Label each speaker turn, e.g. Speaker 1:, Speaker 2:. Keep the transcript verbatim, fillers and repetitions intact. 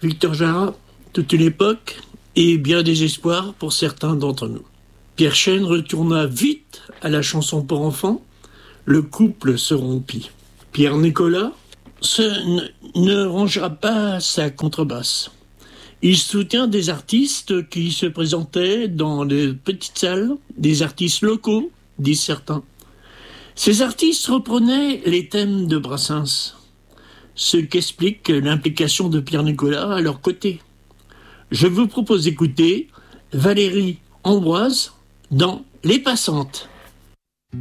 Speaker 1: Victor Jara, toute une époque et bien des espoirs pour certains d'entre nous. Pierre Chêne retourna vite à la chanson pour enfants. Le couple se rompit. Pierre Nicolas se, ne, ne rangera pas sa contrebasse. Il soutient des artistes qui se présentaient dans les petites salles, des artistes locaux, disent certains. Ces artistes reprenaient les thèmes de Brassens, ce qu'explique l'implication de Pierre Nicolas à leur côté. Je vous propose d'écouter Valérie Ambroise dans Les Passantes.